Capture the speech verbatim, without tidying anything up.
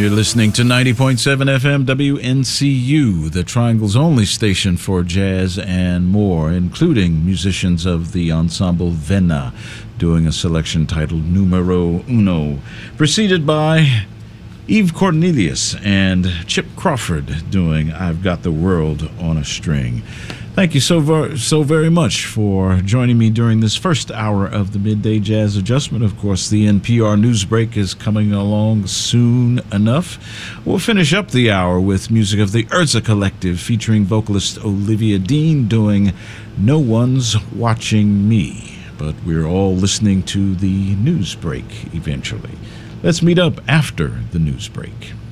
You're listening to ninety point seven F M W N C U, the Triangle's only station for jazz and more, including musicians of the ensemble Vena, doing a selection titled Numero Uno, preceded by Eve Cornelius and Chip Crawford doing I've Got the World on a String. Thank you so, ver- so very much for joining me during this first hour of the Midday Jazz Adjustment. Of course, the N P R News Break is coming along soon enough. We'll finish up the hour with music of the Urza Collective featuring vocalist Olivia Dean doing No One's Watching Me. But we're all listening to the news break eventually. Let's meet up after the news break.